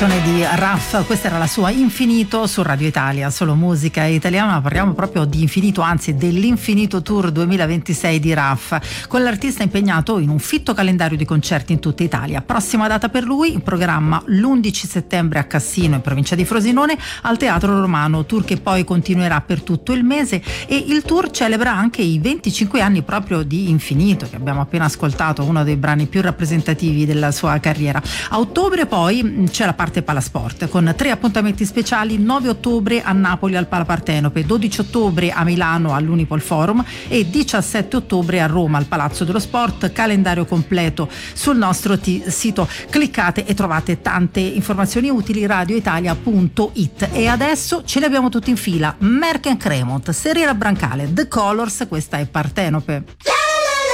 versione di Raff, questa era la sua Infinito su Radio Italia, solo musica italiana, ma parliamo proprio di infinito, anzi dell'Infinito Tour 2026 di Raff, con l'artista impegnato in un fitto calendario di concerti in tutta Italia. Prossima data per lui, in programma l'11 settembre a Cassino, in provincia di Frosinone, al Teatro Romano, tour che poi continuerà per tutto il mese, e il tour celebra anche i 25 anni proprio di Infinito, che abbiamo appena ascoltato, uno dei brani più rappresentativi della sua carriera. A ottobre poi c'è la parte Palasport con 3 appuntamenti speciali: 9 ottobre a Napoli al Palapartenope, 12 ottobre a Milano all'Unipol Forum e 17 ottobre a Roma al Palazzo dello Sport. Calendario completo sul nostro sito, cliccate e trovate tante informazioni utili, radioitalia.it. E adesso ce li abbiamo tutti in fila: Merck & Cremont, Serena Brancale, The Colors, questa è Partenope.